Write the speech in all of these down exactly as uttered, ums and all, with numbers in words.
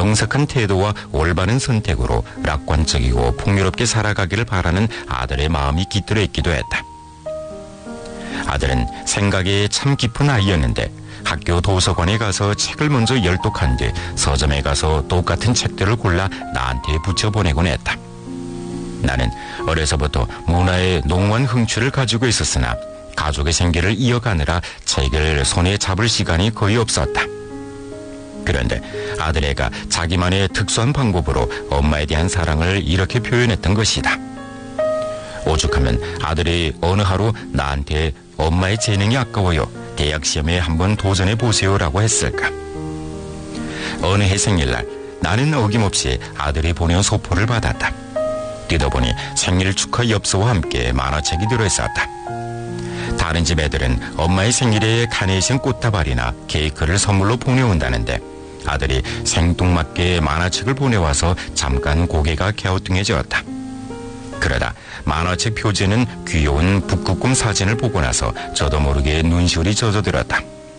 명석한 태도와 올바른 선택으로 낙관적이고 풍요롭게 살아가기를 바라는 아들의 마음이 깃들어 있기도 했다. 아들은 생각이 참 깊은 아이였는데 학교 도서관에 가서 책을 먼저 열독한 뒤 서점에 가서 똑같은 책들을 골라 나한테 붙여보내곤 했다. 나는 어려서부터 문화에 농후한 흥취를 가지고 있었으나 가족의 생계를 이어가느라 책을 손에 잡을 시간이 거의 없었다. 그런데 아들애가 자기만의 특수한 방법으로 엄마에 대한 사랑을 이렇게 표현했던 것이다. 오죽하면 아들이 어느 하루 나한테 엄마의 재능이 아까워요, 대학 시험에 한번 도전해 보세요라고 했을까. 어느 해 생일날 나는 어김없이 아들이 보내온 소포를 받았다. 뜯어보니 생일 축하 엽서와 함께 만화책이 들어있었다. 다른 집 애들은 엄마의 생일에 카네이션 꽃다발이나 케이크를 선물로 보내온다는데 아들이 생뚱맞게 만화책을 보내와서 잠깐 고개가 갸우뚱해졌다. 그러다 만화책 표지는 귀여운 북극곰 사진을 보고 나서 저도 모르게 눈시울이 젖어들었다.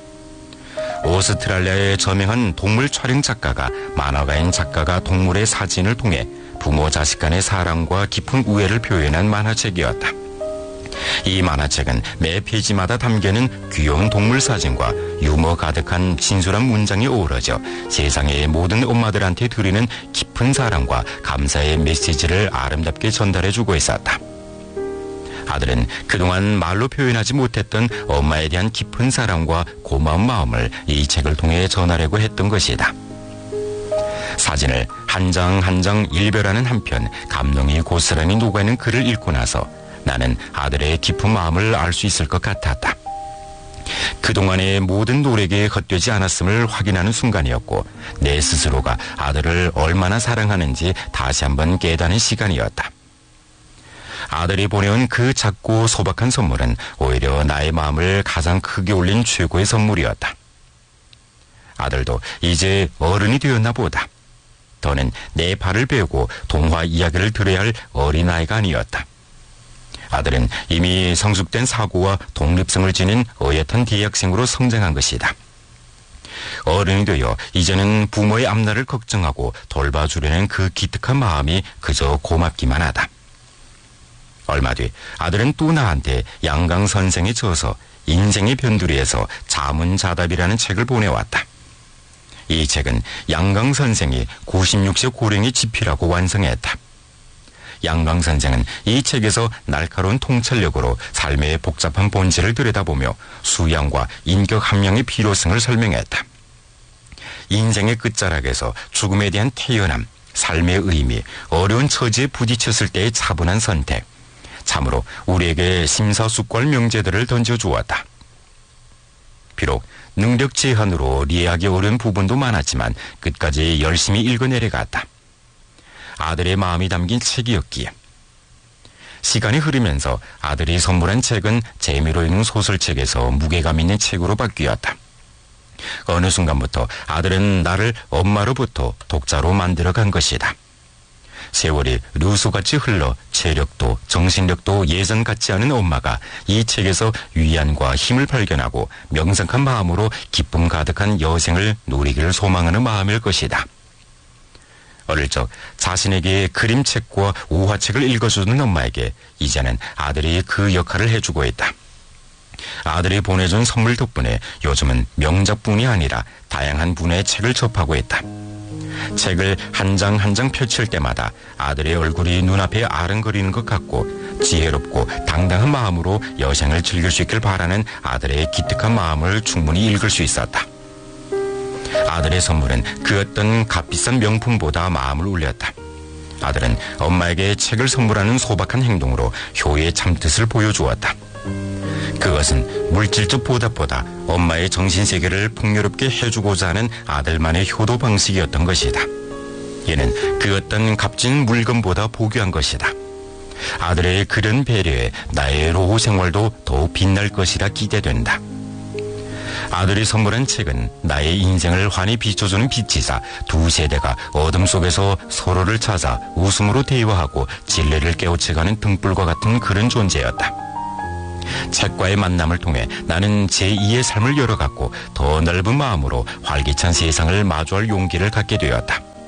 오스트랄리아의 저명한 동물 촬영 작가가 만화가인 작가가 동물의 사진을 통해 부모 자식 간의 사랑과 깊은 우애를 표현한 만화책이었다. 이 만화책은 매 페이지마다 담겨있는 귀여운 동물 사진과 유머 가득한 진솔한 문장이 어우러져 세상의 모든 엄마들한테 드리는 깊은 사랑과 감사의 메시지를 아름답게 전달해주고 있었다. 아들은 그동안 말로 표현하지 못했던 엄마에 대한 깊은 사랑과 고마운 마음을 이 책을 통해 전하려고 했던 것이다. 사진을 한 장 한 장 일별하는 한편 감동이 고스란히 녹아있는 글을 읽고 나서 나는 아들의 깊은 마음을 알 수 있을 것 같았다. 그동안의 모든 노력이 헛되지 않았음을 확인하는 순간이었고 내 스스로가 아들을 얼마나 사랑하는지 다시 한번 깨닫는 시간이었다. 아들이 보내온 그 작고 소박한 선물은 오히려 나의 마음을 가장 크게 올린 최고의 선물이었다. 아들도 이제 어른이 되었나 보다. 더는 내 발을 베고 동화 이야기를 들어야 할 어린아이가 아니었다. 아들은 이미 성숙된 사고와 독립성을 지닌 어엿한 대학생으로 성장한 것이다. 어른이 되어 이제는 부모의 앞날을 걱정하고 돌봐주려는 그 기특한 마음이 그저 고맙기만 하다. 얼마 뒤 아들은 또 나한테 양강 선생에 져서 인생의 변두리에서 자문자답이라는 책을 보내왔다. 이 책은 양강 선생이 구십육 세 고령의 집필하고 완성했다. 양강 선생은 이 책에서 날카로운 통찰력으로 삶의 복잡한 본질을 들여다보며 수양과 인격 함량의 필요성을 설명했다. 인생의 끝자락에서 죽음에 대한 태연함, 삶의 의미, 어려운 처지에 부딪혔을 때의 차분한 선택, 참으로 우리에게 심사숙고할 명제들을 던져주었다. 비록 능력 제한으로 이해하기 어려운 부분도 많았지만 끝까지 열심히 읽어내려갔다. 아들의 마음이 담긴 책이었기에. 시간이 흐르면서 아들이 선물한 책은 재미로 읽는 소설책에서 무게감 있는 책으로 바뀌었다. 어느 순간부터 아들은 나를 엄마로부터 독자로 만들어간 것이다. 세월이 루소같이 흘러 체력도 정신력도 예전 같지 않은 엄마가 이 책에서 위안과 힘을 발견하고 명상한 마음으로 기쁨 가득한 여생을 누리기를 소망하는 마음일 것이다. 어릴 적 자신에게 그림책과 우화책을 읽어주는 엄마에게 이제는 아들이 그 역할을 해주고 있다. 아들이 보내준 선물 덕분에 요즘은 명작뿐이 아니라 다양한 분야의 책을 접하고 있다. 책을 한 장 한 장 펼칠 때마다 아들의 얼굴이 눈앞에 아른거리는 것 같고 지혜롭고 당당한 마음으로 여생을 즐길 수 있길 바라는 아들의 기특한 마음을 충분히 읽을 수 있었다. 아들의 선물은 그 어떤 값비싼 명품보다 마음을 울렸다. 아들은 엄마에게 책을 선물하는 소박한 행동으로 효의 참뜻을 보여주었다. 그것은 물질적 보답보다 엄마의 정신세계를 풍요롭게 해주고자 하는 아들만의 효도 방식이었던 것이다. 이는 그 어떤 값진 물건보다 보귀한 것이다. 아들의 그런 배려에 나의 노후 생활도 더욱 빛날 것이라 기대된다. 아들이 선물한 책은 나의 인생을 환히 비춰주는 빛이자 두 세대가 어둠 속에서 서로를 찾아 웃음으로 대화하고 진리를 깨우쳐가는 등불과 같은 그런 존재였다. 책과의 만남을 통해 나는 제이의 삶을 열어갔고 더 넓은 마음으로 활기찬 세상을 마주할 용기를 갖게 되었다.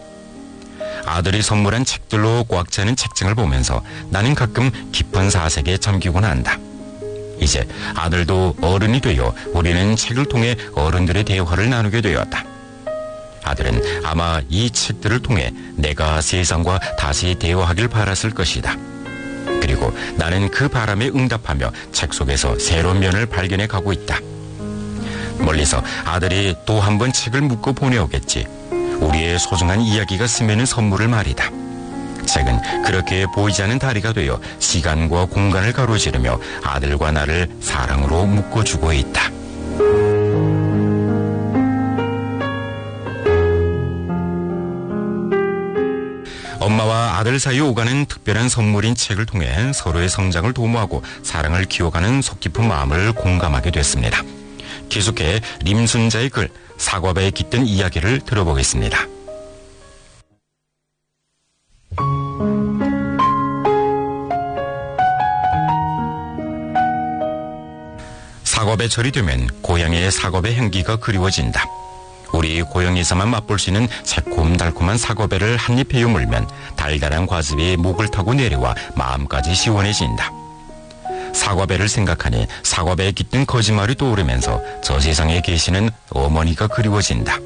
아들이 선물한 책들로 꽉 차는 책장을 보면서 나는 가끔 깊은 사색에 잠기곤 한다. 이제 아들도 어른이 되어 우리는 책을 통해 어른들의 대화를 나누게 되었다. 아들은 아마 이 책들을 통해 내가 세상과 다시 대화하길 바랐을 것이다. 그리고 나는 그 바람에 응답하며 책 속에서 새로운 면을 발견해 가고 있다. 멀리서 아들이 또 한 번 책을 묶어 보내오겠지. 우리의 소중한 이야기가 스며는 선물을 말이다. 책은 그렇게 보이지 않는 다리가 되어 시간과 공간을 가로지르며 아들과 나를 사랑으로 묶어주고 있다. 엄마와 아들 사이에 오가는 특별한 선물인 책을 통해 서로의 성장을 도모하고 사랑을 키워가는 속 깊은 마음을 공감하게 됐습니다. 계속해 림순자의 글 사과배에 깃든 이야기를 들어보겠습니다. 사과배철이 되면 고향의 사과배 향기가 그리워진다. 우리 고향에서만 맛볼 수 있는 새콤달콤한 사과배를 한 입에 여물면 달달한 과즙이 목을 타고 내려와 마음까지 시원해진다. 사과배를 생각하니 사과배에 깃든 거짓말이 떠오르면서 저 세상에 계시는 어머니가 그리워진다.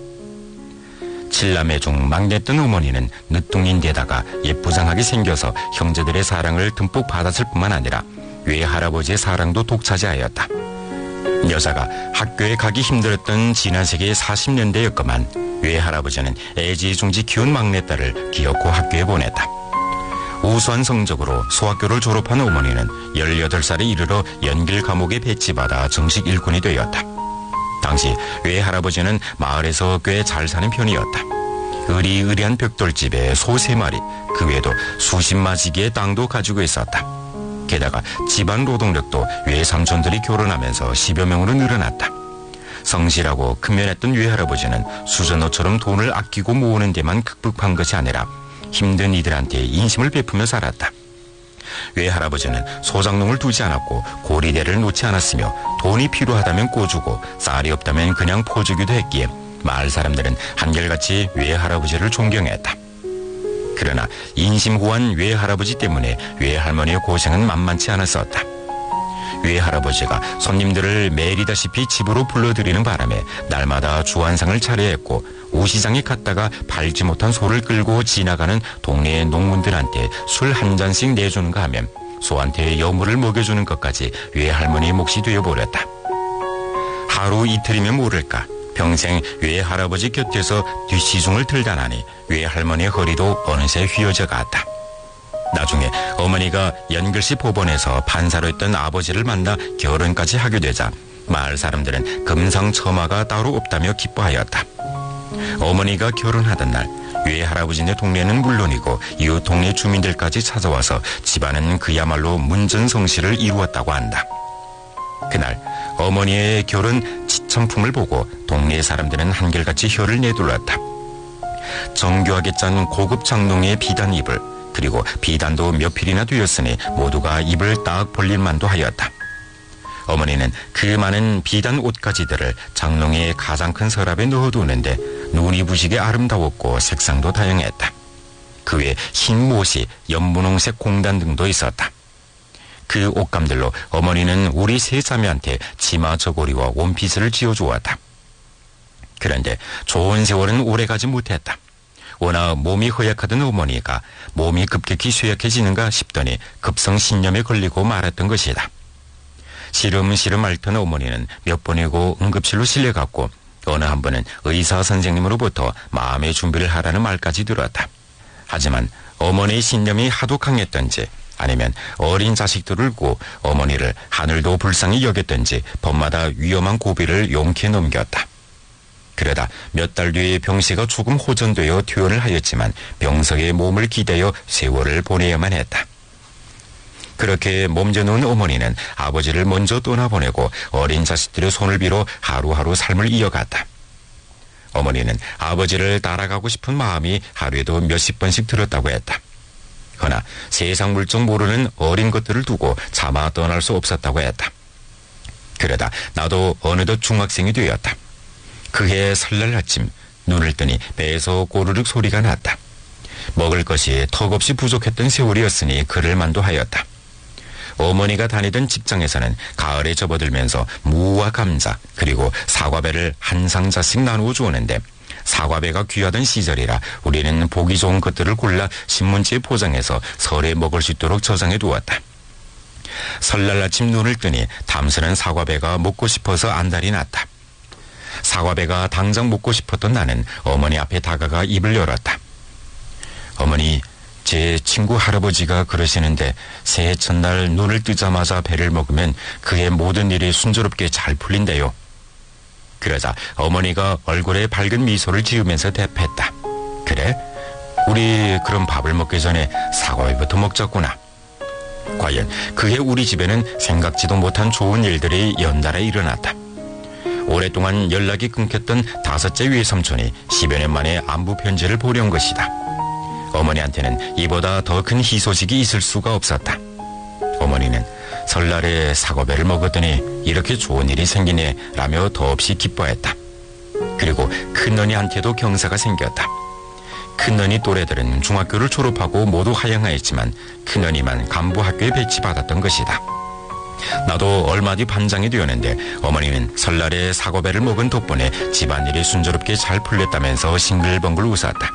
칠남매 중 막내였던 어머니는 늦둥인데다가 예쁘장하게 생겨서 형제들의 사랑을 듬뿍 받았을 뿐만 아니라 외할아버지의 사랑도 독차지하였다. 여자가 학교에 가기 힘들었던 지난 세기 사십 년대였건만 외할아버지는 애지중지 키운 막내딸을 기어코 학교에 보냈다. 우수한 성적으로 소학교를 졸업한 어머니는 열여덟 살에 이르러 연길 감옥에 배치받아 정식 일꾼이 되었다. 당시 외할아버지는 마을에서 꽤 잘 사는 편이었다. 으리으리한 벽돌집에 소 세 마리, 그 외에도 수십 마지기의 땅도 가지고 있었다. 게다가 집안 노동력도 외삼촌들이 결혼하면서 십여 명으로 늘어났다. 성실하고 근면했던 외할아버지는 수전어처럼 돈을 아끼고 모으는 데만 급급한 것이 아니라 힘든 이들한테 인심을 베푸며 살았다. 외할아버지는 소장농을 두지 않았고 고리대를 놓지 않았으며 돈이 필요하다면 꿔주고 쌀이 없다면 그냥 퍼주기도 했기에 마을 사람들은 한결같이 외할아버지를 존경했다. 그러나 인심호한 외할아버지 때문에 외할머니의 고생은 만만치 않았었다. 외할아버지가 손님들을 매일이다시피 집으로 불러들이는 바람에 날마다 주안상을 차려야 했고 우시장에 갔다가 밟지 못한 소를 끌고 지나가는 동네의 농문들한테 술 한 잔씩 내주는가 하면 소한테 여물을 먹여주는 것까지 외할머니의 몫이 되어버렸다. 하루 이틀이면 모를까 평생 외할아버지 곁에서 뒷시중을 들다 나니 외할머니의 허리도 어느새 휘어져 갔다. 나중에 어머니가 연글시 법원에서 판사로 있던 아버지를 만나 결혼까지 하게 되자 마을 사람들은 금상첨화가 따로 없다며 기뻐하였다. 어머니가 결혼하던 날 외할아버지네 동네는 물론이고 이웃 동네 주민들까지 찾아와서 집안은 그야말로 문전성시를 이루었다고 한다. 그날 어머니의 결혼 지천품을 보고 동네 사람들은 한결같이 혀를 내둘렀다. 정교하게 짠 고급 장롱의 비단 이불, 그리고 비단도 몇 필이나 되었으니 모두가 입을 딱 벌릴만도 하였다. 어머니는 그 많은 비단 옷가지들을 장롱의 가장 큰 서랍에 넣어두는데 눈이 부시게 아름다웠고 색상도 다양했다. 그 외에 흰 못이 연분홍색 공단 등도 있었다. 그 옷감들로 어머니는 우리 세 자매한테 치마 저고리와 원피스를 지어주었다. 그런데 좋은 세월은 오래가지 못했다. 워낙 몸이 허약하던 어머니가 몸이 급격히 쇠약해지는가 싶더니 급성신염에 걸리고 말았던 것이다. 시름시름 앓던 어머니는 몇 번이고 응급실로 실려갔고 어느 한 번은 의사 선생님으로부터 마음의 준비를 하라는 말까지 들었다. 하지만 어머니의 신념이 하도 강했던지 아니면 어린 자식들을 고 어머니를 하늘도 불쌍히 여겼던지 밤마다 위험한 고비를 용케 넘겼다. 그러다 몇 달 뒤에 병세가 조금 호전되어 퇴원을 하였지만 병석에 몸을 기대어 세월을 보내야만 했다. 그렇게 몸져놓은 어머니는 아버지를 먼저 떠나보내고 어린 자식들의 손을 빌어 하루하루 삶을 이어갔다. 어머니는 아버지를 따라가고 싶은 마음이 하루에도 몇십 번씩 들었다고 했다. 그러나 세상 물정 모르는 어린 것들을 두고 차마 떠날 수 없었다고 했다. 그러다 나도 어느덧 중학생이 되었다. 그해 설날 아침 눈을 뜨니 배에서 꼬르륵 소리가 났다. 먹을 것이 턱없이 부족했던 세월이었으니 그를 만도하였다. 어머니가 다니던 직장에서는 가을에 접어들면서 무와 감자 그리고 사과배를 한 상자씩 나누어 주었는데 사과배가 귀하던 시절이라 우리는 보기 좋은 것들을 골라 신문지에 포장해서 설에 먹을 수 있도록 저장해 두었다. 설날 아침 눈을 뜨니 담스는 사과배가 먹고 싶어서 안달이 났다. 사과배가 당장 먹고 싶었던 나는 어머니 앞에 다가가 입을 열었다. 어머니, 제 친구 할아버지가 그러시는데 새해 첫날 눈을 뜨자마자 배를 먹으면 그의 모든 일이 순조롭게 잘 풀린대요. 그러자 어머니가 얼굴에 밝은 미소를 지으면서 대답했다. 그래? 우리 그럼 밥을 먹기 전에 사과배부터 먹자꾸나. 과연 그해 우리 집에는 생각지도 못한 좋은 일들이 연달아 일어났다. 오랫동안 연락이 끊겼던 다섯째 외삼촌이 십여 년 만에 안부 편지를 보려온 것이다. 어머니한테는 이보다 더 큰 희소식이 있을 수가 없었다. 어머니는 설날에 사과배를 먹었더니 이렇게 좋은 일이 생기네 라며 더없이 기뻐했다. 그리고 큰언니한테도 경사가 생겼다. 큰언니 또래들은 중학교를 졸업하고 모두 하향하였지만 큰언니만 간부학교에 배치받았던 것이다. 나도 얼마 뒤 반장이 되었는데 어머니는 설날에 사과배를 먹은 덕분에 집안일이 순조롭게 잘 풀렸다면서 싱글벙글 웃었다.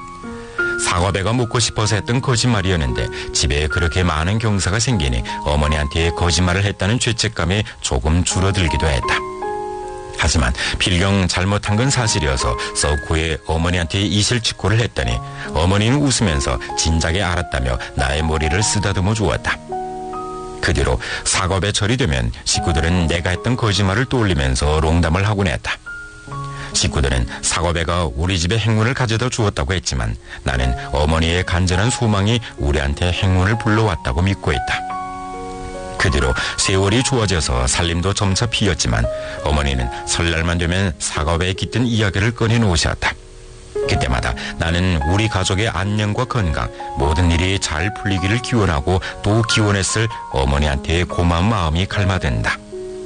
사과배가 먹고 싶어서 했던 거짓말이었는데 집에 그렇게 많은 경사가 생기니 어머니한테 거짓말을 했다는 죄책감이 조금 줄어들기도 했다. 하지만 필경 잘못한 건 사실이어서 썩 후에 어머니한테 이실직고를 했더니 어머니는 웃으면서 진작에 알았다며 나의 머리를 쓰다듬어 주었다. 그 뒤로 사과배 철이 되면 식구들은 내가 했던 거짓말을 떠올리면서 농담을 하곤 했다. 식구들은 사과배가 우리 집에 행운을 가져다 주었다고 했지만 나는 어머니의 간절한 소망이 우리한테 행운을 불러왔다고 믿고 있다. 그 뒤로 세월이 좋아져서 살림도 점차 피었지만 어머니는 설날만 되면 사과배에 깃든 이야기를 꺼내놓으셨다. 그때마다 나는 우리 가족의 안녕과 건강, 모든 일이 잘 풀리기를 기원하고 또 기원했을 어머니한테 고마운 마음이 갈마든다.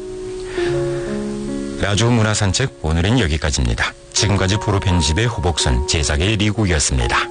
라디오 문화산책 오늘은 여기까지입니다. 지금까지 프로 편집의 호복순, 제작의 리국이었습니다.